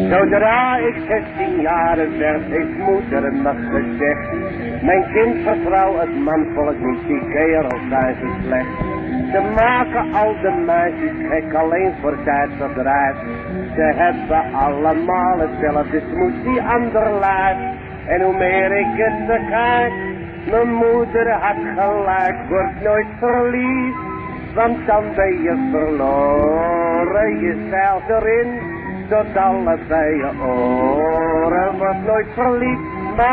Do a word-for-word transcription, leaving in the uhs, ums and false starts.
Zodra ik zestien jaren werd, heeft moeder me gezegd: mijn kind, vertrouw het manvolk niet, die kerels zijn zo slecht. Ze maken al de meisjes gek, alleen voor tijdverdrijf. Ze hebben allemaal hetzelfde smoes die ander lijf. En hoe meer ik het bekijk, mijn moeder had gelijk, word nooit verliefd, want dan ben je verloren. Je zeilt erin tot allebei je oren, word nooit verliefd,